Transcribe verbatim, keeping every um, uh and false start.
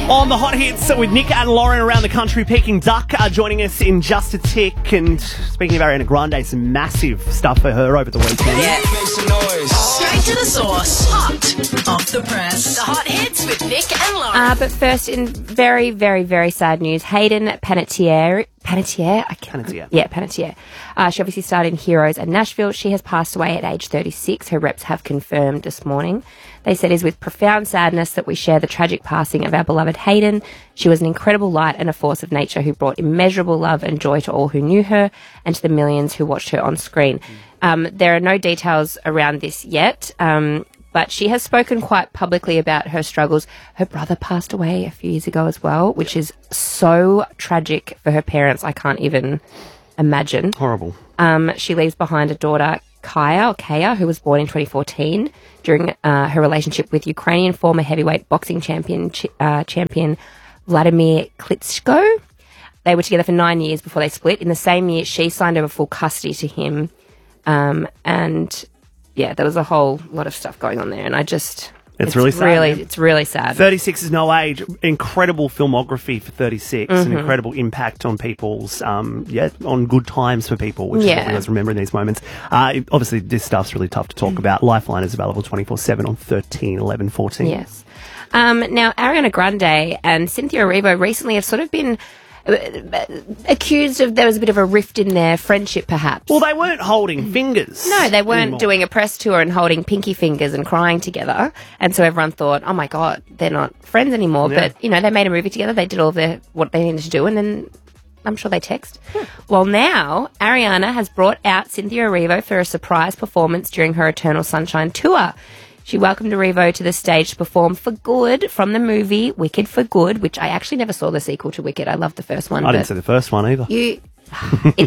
On the hot hits with Nick and Lauren around the country, Peking Duck are joining us in just a tick. And speaking of Ariana Grande, some massive stuff for her over the weekend. Yeah, make some noise. Straight to the source. Hot off the press. The hot hits with Nick and Lauren. Uh, but first, in very, very, very sad news, Hayden Panettiere. Panettiere? I can't. Panettiere. Yeah, Panettiere. Uh, she obviously starred in Heroes and Nashville. She has passed away at age thirty-six. Her reps have confirmed this morning. They said, "It is with profound sadness that we share the tragic passing of our beloved Hayden. She was an incredible light and a force of nature who brought immeasurable love and joy to all who knew her and to the millions who watched her on screen." Um, there are no details around this yet, um, but she has spoken quite publicly about her struggles. Her brother passed away a few years ago as well, which is so tragic for her parents. I can't even imagine. Horrible. Um, she leaves behind a daughter, Kaya, or Kaya, who was born in twenty fourteen during uh, her relationship with Ukrainian former heavyweight boxing champion ch- uh, champion Vladimir Klitschko. They were together for nine years before they split. In the same year, she signed over full custody to him. Um, and, yeah, there was a whole lot of stuff going on there. And I just... It's, it's really sad. Really, man. it's really sad. thirty-six is no age. Incredible filmography for thirty-six. Mm-hmm. An incredible impact on people's, um, yeah, on good times for people, which Yeah. is what we always remember in these moments. Uh, obviously, this stuff's really tough to talk Mm. about. Lifeline is available twenty-four seven on thirteen eleven fourteen. Yes. Um, now, Ariana Grande and Cynthia Erivo recently have sort of been uh, accused of there was a bit of a rift in their friendship, perhaps. Well, they weren't holding fingers. No, they weren't anymore. doing a press tour and holding pinky fingers and crying together. And so everyone thought, oh my God, they're not friends anymore. Yeah. But, you know, they made a movie together. They did all of their, what they needed to do. And then I'm sure they text. Well, now Ariana has brought out Cynthia Erivo for a surprise performance during her Eternal Sunshine tour. She welcomed Erivo to the stage to perform For Good from the movie Wicked for Good, which I actually never saw the sequel to Wicked. I loved the first one. I didn't see the first one either. You, it's